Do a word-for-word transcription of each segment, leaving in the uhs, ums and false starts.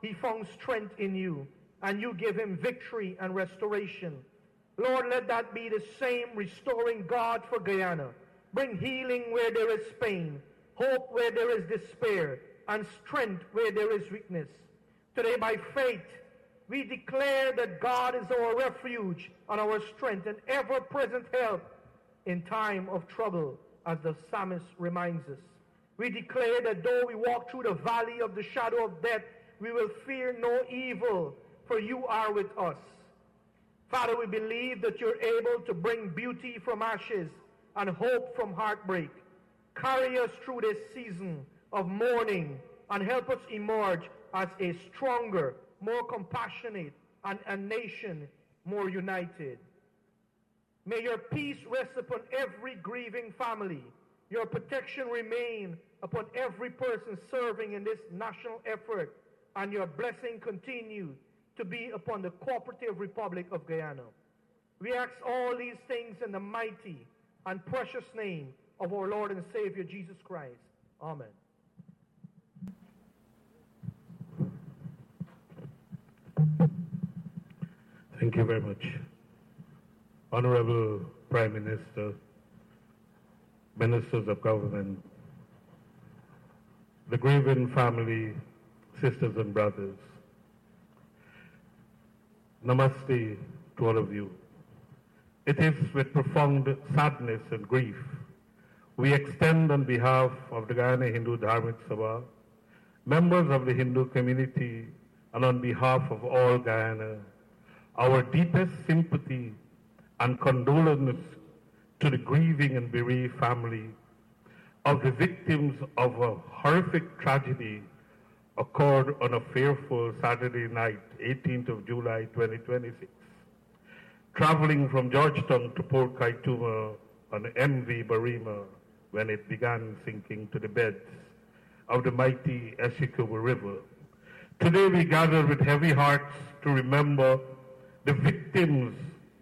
he found strength in you, and you give him victory and restoration. Lord, let that be the same restoring God for Guyana. Bring healing where there is pain, hope where there is despair, and strength where there is weakness. Today, by faith, we declare that God is our refuge and our strength and ever-present help in time of trouble, as the psalmist reminds us. We declare that though we walk through the valley of the shadow of death, we will fear no evil, for you are with us. Father, we believe that you're able to bring beauty from ashes and hope from heartbreak. Carry us through this season of mourning and help us emerge as a stronger, more compassionate, and a nation more united. May your peace rest upon every grieving family. Your protection remain upon every person serving in this national effort, and your blessing continue to be upon the cooperative Republic of Guyana. We ask all these things in the mighty and precious name of our Lord and Savior Jesus Christ. Amen. Thank you very much. Honorable Prime Minister, Ministers of Government, the grieving family, sisters and brothers, Namaste to all of you. It is with profound sadness and grief we extend on behalf of the Guyana Hindu Dharmic Sabha, members of the Hindu community, and on behalf of all Guyana, our deepest sympathy and condolence to the grieving and bereaved family of the victims of a horrific tragedy occurred on a fearful Saturday night, eighteenth of July, twenty twenty-six. Traveling from Georgetown to Port Kaituma on M V Barima when it began sinking to the beds of the mighty Essequibo River. Today we gather with heavy hearts to remember the victims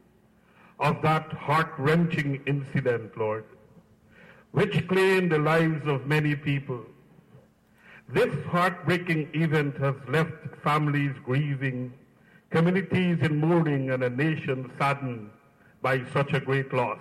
of that heart-wrenching incident, Lord, which claimed the lives of many people. This heartbreaking event has left families grieving, communities in mourning, and a nation saddened by such a great loss.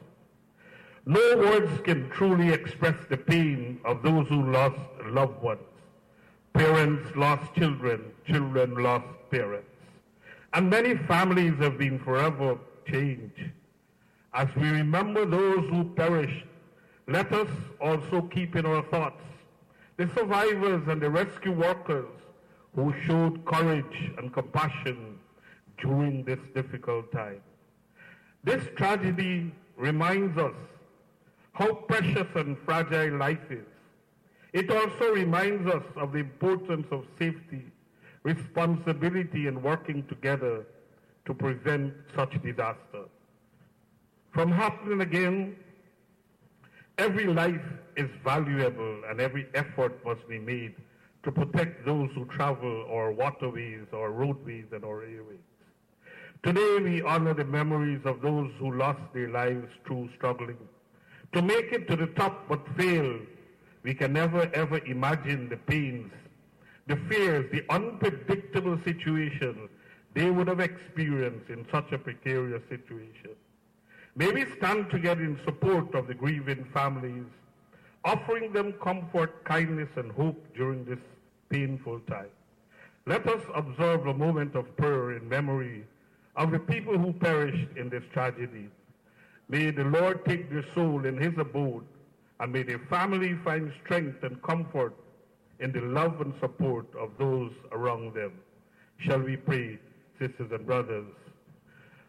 No words can truly express the pain of those who lost loved ones. Parents lost children, children lost parents. And many families have been forever changed. As we remember those who perished, let us also keep in our thoughts the survivors and the rescue workers who showed courage and compassion during this difficult time. This tragedy reminds us how precious and fragile life is. It also reminds us of the importance of safety, responsibility, and working together to prevent such disaster from happening again. Every life is valuable and every effort must be made to protect those who travel our waterways, our roadways, and our airways. Today we honor the memories of those who lost their lives through struggling to make it to the top but failed. We can never ever imagine the pains, the fears, the unpredictable situations they would have experienced in such a precarious situation. May we stand together in support of the grieving families, offering them comfort, kindness, and hope during this painful time. Let us observe a moment of prayer in memory of the people who perished in this tragedy. May the Lord take their soul in his abode, and may their family find strength and comfort in the love and support of those around them. Shall we pray, sisters and brothers?